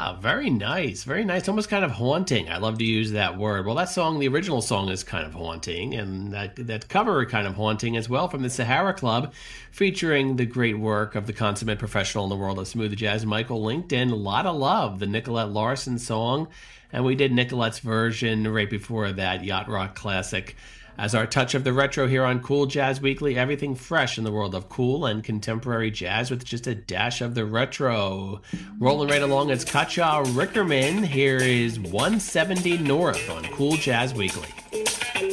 Very nice. Very nice. Almost kind of haunting. I love to use that word. Well, that song, the original song, is kind of haunting, and that cover kind of haunting as well from the Sahara Club, featuring the great work of the consummate professional in the world of smooth jazz, Michael Linkton. Lotta Love, the Nicolette Larson song, and we did Nicolette's version right before that, Yacht Rock classic. As our touch of the retro here on Cool Jazz Weekly, everything fresh in the world of cool and contemporary jazz with just a dash of the retro. Rolling right along, it's Katja Rickerman. Here is 170 North on Cool Jazz Weekly.